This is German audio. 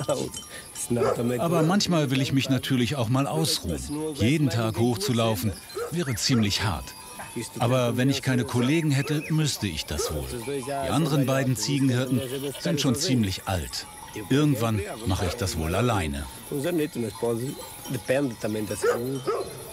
Aber manchmal will ich mich natürlich auch mal ausruhen. Jeden Tag hochzulaufen wäre ziemlich hart. Aber wenn ich keine Kollegen hätte, müsste ich das wohl. Die anderen beiden Ziegenhirten sind schon ziemlich alt. Irgendwann mache ich das wohl alleine.